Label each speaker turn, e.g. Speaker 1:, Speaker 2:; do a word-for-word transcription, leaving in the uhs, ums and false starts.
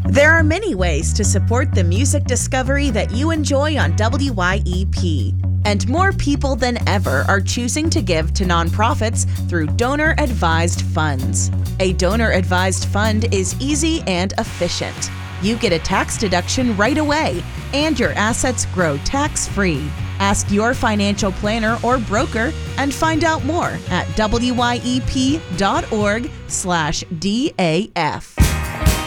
Speaker 1: There are many ways to support the music discovery that you enjoy on W Y E P, and more people than ever are choosing to give to nonprofits through donor-advised funds. A donor-advised fund is easy and efficient. You get a tax deduction right away, and your assets grow tax-free. Ask your financial planner or broker and find out more at W Y E P dot org slash D A F.